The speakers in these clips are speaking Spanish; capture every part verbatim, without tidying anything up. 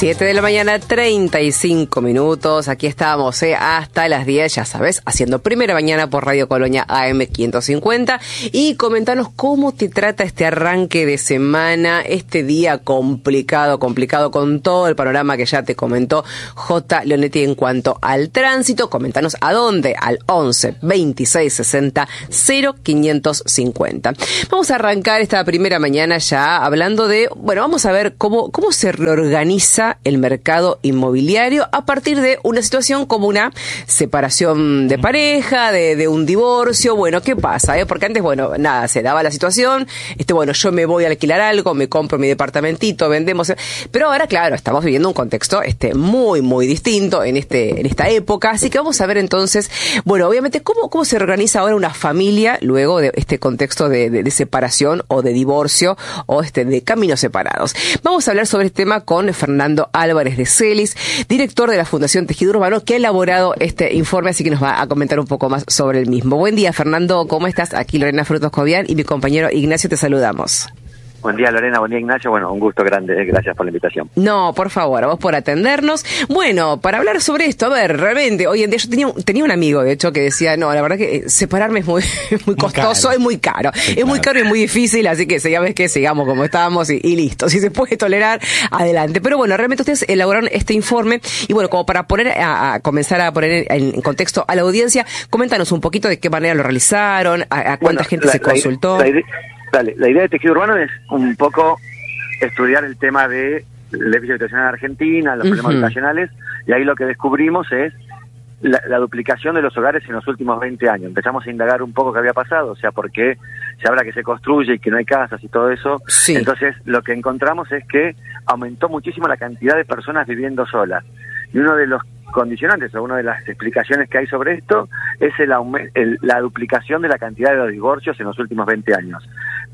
siete de la mañana, treinta y cinco minutos. Aquí estamos eh, hasta las diez, ya sabes, haciendo Primera Mañana por Radio Colonia A M quinientos cincuenta. Y comentanos cómo te trata este arranque de semana, este día complicado, complicado con todo el panorama que ya te comentó J. Leonetti en cuanto al tránsito. Comentanos a dónde, al once, veintiséis, sesenta, cero quinientos cincuenta. Vamos a arrancar esta primera mañana ya hablando de, bueno, vamos a ver cómo, cómo se reorganiza el mercado inmobiliario a partir de una situación como una separación de pareja, de, de un divorcio. Bueno, ¿qué pasa? Eh? Porque antes, bueno, nada, se daba la situación, este, bueno, yo me voy a alquilar algo, me compro mi departamentito, vendemos, pero ahora, claro, estamos viviendo un contexto este, muy, muy distinto en este, en esta época, así que vamos a ver entonces, bueno, obviamente, cómo, cómo se organiza ahora una familia luego de este contexto de, de, de separación o de divorcio o este, de caminos separados. Vamos a hablar sobre este tema con Fernando Álvarez de Celis, director de la Fundación Tejido Urbano, que ha elaborado este informe, así que nos va a comentar un poco más sobre el mismo. Buen día, Fernando, ¿cómo estás? Aquí Lorena Frutos Cobian y mi compañero Ignacio, te saludamos. Buen día, Lorena, buen día, Ignacio. Bueno, un gusto grande, eh. gracias por la invitación. No, por favor, a vos por atendernos. Bueno, para hablar sobre esto, a ver, realmente, hoy en día yo tenía, tenía un amigo, de hecho, que decía, no, la verdad que eh, separarme es muy, muy costoso, muy es muy caro. Sí, es claro. muy caro y muy difícil, así que ya ves que sigamos como estábamos y, y listo. Si se puede tolerar, adelante. Pero bueno, realmente ustedes elaboraron este informe y bueno, como para poner a, a comenzar a poner en contexto a la audiencia, coméntanos un poquito de qué manera lo realizaron, a, a cuánta bueno, gente la, se consultó. La, la idea... Dale, la idea de Tejido Urbano es un poco estudiar el tema de déficit habitacional en Argentina, los uh-huh. problemas habitacionales, y ahí lo que descubrimos es la, la duplicación de los hogares en los últimos veinte años. Empezamos a indagar un poco qué había pasado, o sea, por qué se habla que se construye y que no hay casas y todo eso. Sí. Entonces, lo que encontramos es que aumentó muchísimo la cantidad de personas viviendo solas. Y uno de los condicionantes, o una de las explicaciones que hay sobre esto, es el, el la duplicación de la cantidad de divorcios en los últimos veinte años.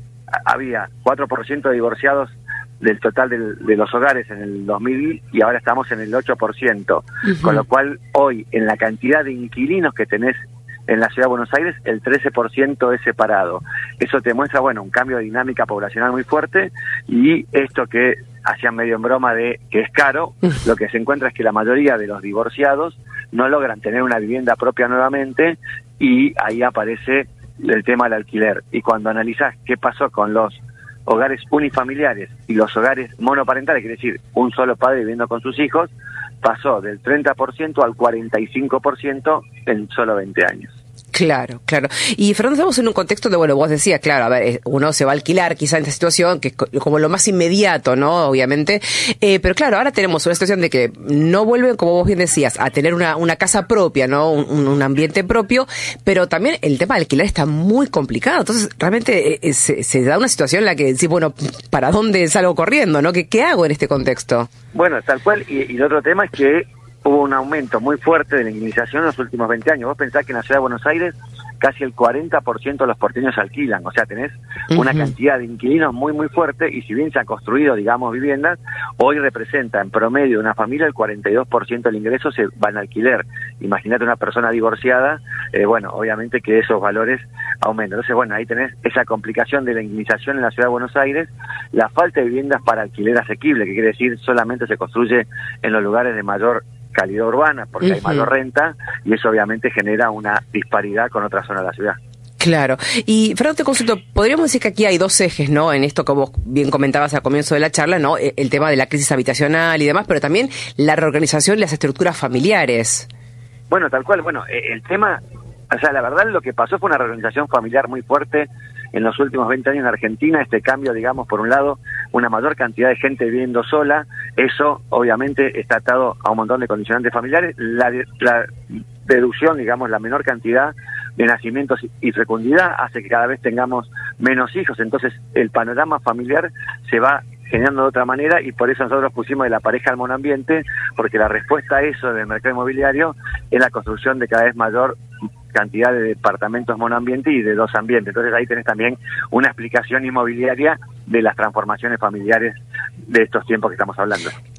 Había cuatro por ciento de divorciados del total del, de los hogares en el dos mil y ahora estamos en el ocho por ciento, uh-huh. con lo cual hoy en la cantidad de inquilinos que tenés en la Ciudad de Buenos Aires, el trece por ciento es separado. Eso te muestra, bueno, un cambio de dinámica poblacional muy fuerte, y esto que hacían medio en broma de que es caro, lo que se encuentra es que la mayoría de los divorciados no logran tener una vivienda propia nuevamente, y ahí aparece el tema del alquiler. Y cuando analizás qué pasó con los hogares unifamiliares y los hogares monoparentales, quiere decir un solo padre viviendo con sus hijos, pasó del treinta por ciento al cuarenta y cinco por ciento en solo veinte años. Claro, claro. Y Fernando, estamos en un contexto de, bueno, vos decías, claro, a ver, uno se va a alquilar quizá en esta situación, que es como lo más inmediato, ¿no? Obviamente. Eh, pero claro, ahora tenemos una situación de que no vuelven, como vos bien decías, a tener una, una casa propia, ¿no? Un, un ambiente propio, pero también el tema de alquilar está muy complicado. Entonces, realmente eh, se, se da una situación en la que decís, bueno, ¿para dónde salgo corriendo, no? ¿Qué, qué hago en este contexto? Bueno, tal cual. Y, y el otro tema es que hubo un aumento muy fuerte de la inquilinización en los últimos veinte años. Vos pensás que en la Ciudad de Buenos Aires casi el cuarenta por ciento de los porteños alquilan, o sea, tenés uh-huh. una cantidad de inquilinos muy, muy fuerte, y si bien se han construido, digamos, viviendas, hoy representa en promedio de una familia el cuarenta y dos por ciento del ingreso se va en alquiler. Imagínate una persona divorciada, eh, bueno, obviamente que esos valores aumentan. Entonces, bueno, ahí tenés esa complicación de la inquilinización en la Ciudad de Buenos Aires, la falta de viviendas para alquiler asequible, que quiere decir solamente se construye en los lugares de mayor calidad urbana, porque uh-huh. hay mayor renta, y eso obviamente genera una disparidad con otras zonas de la ciudad. Claro. Y, Fernando, te consulto, podríamos decir que aquí hay dos ejes, ¿no? En esto que vos bien comentabas al comienzo de la charla, ¿no? El tema de la crisis habitacional y demás, pero también la reorganización de las estructuras familiares. Bueno, tal cual. Bueno, el tema, o sea, la verdad lo que pasó fue una reorganización familiar muy fuerte en los últimos veinte años en Argentina. Este cambio, digamos, por un lado, una mayor cantidad de gente viviendo sola, eso obviamente está atado a un montón de condicionantes familiares, la, la reducción, digamos, la menor cantidad de nacimientos y fecundidad hace que cada vez tengamos menos hijos, entonces el panorama familiar se va generando de otra manera, y por eso nosotros pusimos de la pareja al monoambiente, porque la respuesta a eso del mercado inmobiliario es la construcción de cada vez mayor cantidad de departamentos monoambiente y de dos ambientes. Entonces ahí tenés también una explicación inmobiliaria de las transformaciones familiares de estos tiempos que estamos hablando.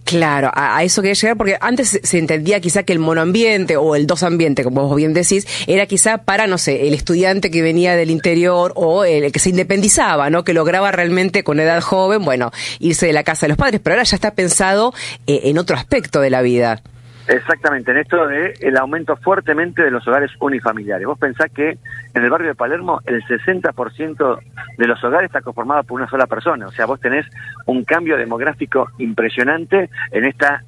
Claro, a, a eso quería llegar, porque antes se entendía quizá que el monoambiente o el dos ambiente, como vos bien decís, era quizá para, no sé, el estudiante que venía del interior o el que se independizaba, ¿no? Que lograba realmente con edad joven, bueno, irse de la casa de los padres, pero ahora ya está pensado eh, en otro aspecto de la vida. Exactamente, en esto de el aumento fuertemente de los hogares unifamiliares. Vos pensás que en el barrio de Palermo el sesenta por ciento de los hogares está conformado por una sola persona. O sea, vos tenés un cambio demográfico impresionante en esta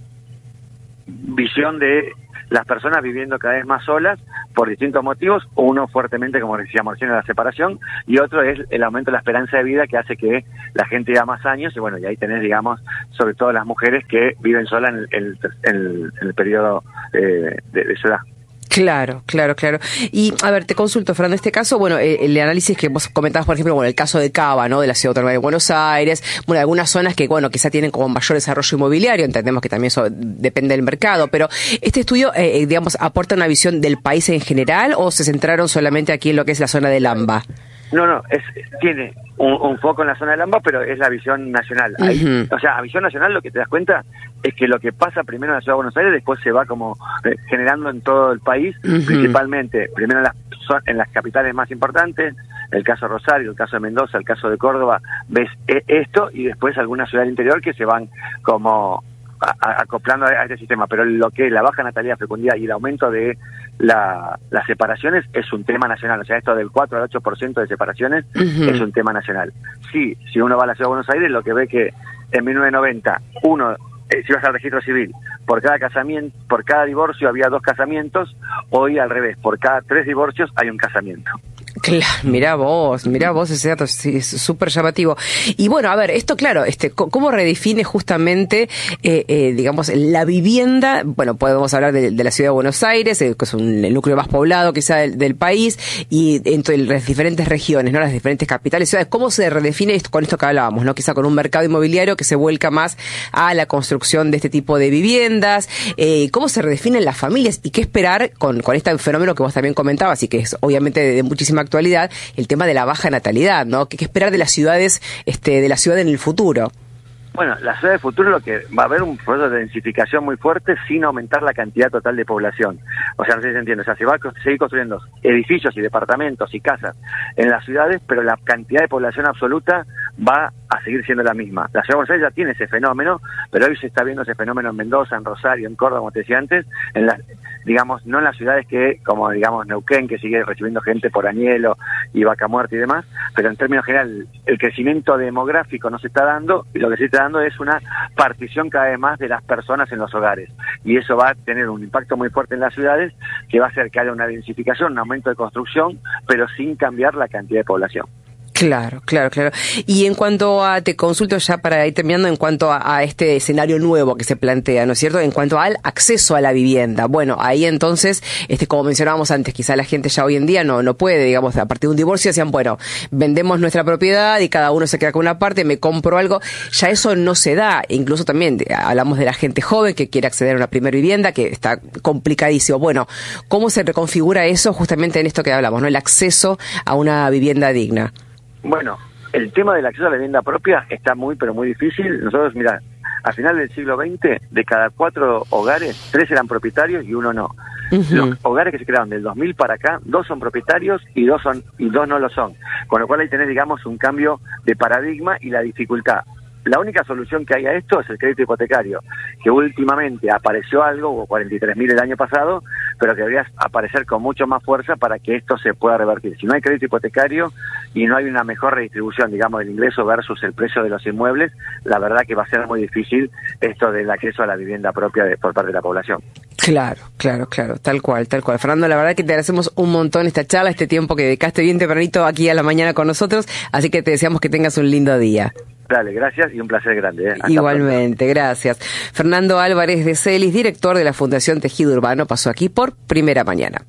visión de las personas viviendo cada vez más solas por distintos motivos, uno fuertemente, como decíamos recién, la separación, y otro es el aumento de la esperanza de vida que hace que la gente viva más años, y bueno, y ahí tenés, digamos, sobre todo las mujeres que viven solas en el, el, el, el periodo eh, de, de su edad. Claro, claro, claro. Y, a ver, te consulto, Fernando, en este caso, bueno, eh, el análisis que vos comentabas, por ejemplo, bueno, el caso de Cava, ¿no?, de la Ciudad Autónoma de Buenos Aires, bueno, algunas zonas que, bueno, quizá tienen como mayor desarrollo inmobiliario, entendemos que también eso depende del mercado, pero ¿este estudio, eh, digamos, aporta una visión del país en general o se centraron solamente aquí en lo que es la zona del AMBA? No, no, es, tiene un, un foco en la zona del AMBA, pero es la visión nacional. Ahí, uh-huh. O sea, a visión nacional lo que te das cuenta es que lo que pasa primero en la Ciudad de Buenos Aires después se va como eh, generando en todo el país, uh-huh. principalmente, primero en las, en las capitales más importantes, el caso de Rosario, el caso de Mendoza, el caso de Córdoba, ves eh, esto y después algunas ciudades del interior que se van como a, a, acoplando a, a este sistema, pero lo que es la baja natalidad, fecundidad y el aumento de la, las separaciones es un tema nacional, o sea, esto del cuatro al ocho por ciento de separaciones uh-huh. es un tema nacional. Sí, si uno va a la Ciudad de Buenos Aires, lo que ve que en mil novecientos noventa, uno, eh, si vas al registro civil, por cada casamiento, por cada divorcio había dos casamientos, hoy al revés, por cada tres divorcios hay un casamiento. Claro, mirá vos, mirá vos ese dato, sí, es súper llamativo. Y bueno, a ver, esto claro, este, ¿cómo redefine justamente, eh, eh, digamos, la vivienda? Bueno, podemos hablar de, de la Ciudad de Buenos Aires, eh, que es un, el núcleo más poblado quizá del, del país, y entre las diferentes regiones, ¿no?, las diferentes capitales, ciudades. ¿Cómo se redefine esto, con esto que hablábamos, ¿no? Quizá con un mercado inmobiliario que se vuelca más a la construcción de este tipo de viviendas, eh, ¿cómo se redefinen las familias? ¿Y qué esperar con, con este fenómeno que vos también comentabas y que es obviamente de, de muchísima actualidad, el tema de la baja natalidad, ¿no? ¿Qué, qué esperar de las ciudades, este, de la ciudad en el futuro? Bueno, la ciudad del futuro lo que va a haber un proceso de densificación muy fuerte sin aumentar la cantidad total de población. O sea, no sé si se entiende, o sea, se va a seguir construyendo edificios y departamentos y casas en las ciudades, pero la cantidad de población absoluta va a seguir siendo la misma. La Ciudad de Buenos Aires ya tiene ese fenómeno, pero hoy se está viendo ese fenómeno en Mendoza, en Rosario, en Córdoba, como te decía antes, en las, digamos, no en las ciudades que, como digamos Neuquén, que sigue recibiendo gente por Añelo y Vaca Muerta y demás, pero en términos general el crecimiento demográfico no se está dando, y lo que se está dando es una partición cada vez más de las personas en los hogares, y eso va a tener un impacto muy fuerte en las ciudades, que va a hacer que haya una densificación, un aumento de construcción, pero sin cambiar la cantidad de población. Claro, claro, claro. Y en cuanto a, te consulto ya para ir terminando, en cuanto a, a este escenario nuevo que se plantea, ¿no es cierto? En cuanto al acceso a la vivienda. Bueno, ahí entonces, este, como mencionábamos antes, quizá la gente ya hoy en día no, no puede, digamos, a partir de un divorcio decían, bueno, vendemos nuestra propiedad y cada uno se queda con una parte, me compro algo. Ya eso no se da. Incluso también hablamos de la gente joven que quiere acceder a una primera vivienda, que está complicadísimo. Bueno, ¿cómo se reconfigura eso justamente en esto que hablamos, ¿no? El acceso a una vivienda digna. Bueno, el tema del acceso a la vivienda propia está muy, pero muy difícil. Nosotros, mira, a final del siglo veinte, de cada cuatro hogares, tres eran propietarios y uno no. Uh-huh. Los hogares que se crearon del dos mil para acá, dos son propietarios y dos son y dos no lo son. Con lo cual ahí tenés, digamos, un cambio de paradigma y la dificultad. La única solución que hay a esto es el crédito hipotecario, que últimamente apareció algo, hubo cuarenta y tres mil el año pasado, pero que debería aparecer con mucho más fuerza para que esto se pueda revertir. Si no hay crédito hipotecario y no hay una mejor redistribución, digamos, del ingreso versus el precio de los inmuebles, la verdad que va a ser muy difícil esto del acceso a la vivienda propia de, por parte de la población. Claro, claro, claro, tal cual, tal cual. Fernando, la verdad que te agradecemos un montón esta charla, este tiempo que dedicaste bien tempranito aquí a la mañana con nosotros, así que te deseamos que tengas un lindo día. Dale, gracias y un placer grande. ¿eh? Igualmente, gracias. Fernando Álvarez de Celis, director de la Fundación Tejido Urbano, pasó aquí por Primera Mañana.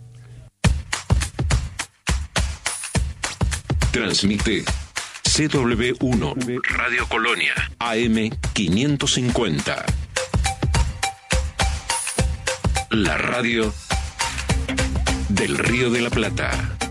Transmite C W uno, Radio Colonia, A M quinientos cincuenta. La radio del Río de la Plata.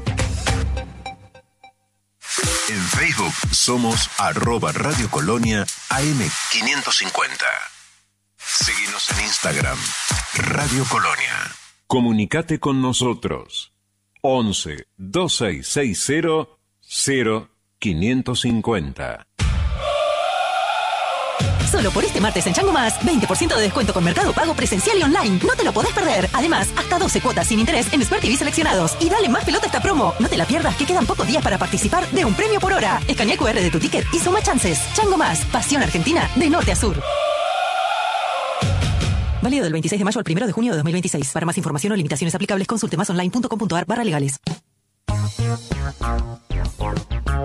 En Facebook somos arroba Radio Colonia A M quinientos cincuenta. Síguenos en Instagram, Radio Colonia. Comunicate con nosotros. once, veintiséis sesenta, cero, quinientos cincuenta. Solo por este martes en Chango Más, veinte por ciento de descuento con Mercado Pago presencial y online. No te lo podés perder. Además, hasta doce cuotas sin interés en Smart T V seleccionados. Y dale más pelota a esta promo. No te la pierdas, que quedan pocos días para participar de un premio por hora. Escanea el cu erre de tu ticket y suma chances. Chango Más, pasión argentina de norte a sur. Válido del veintiséis de mayo al primero de junio de dos mil veintiséis. Para más información o limitaciones aplicables, consulte masonline punto com punto ar barra legales.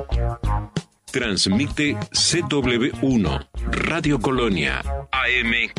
Transmite C W uno, Radio Colonia, A M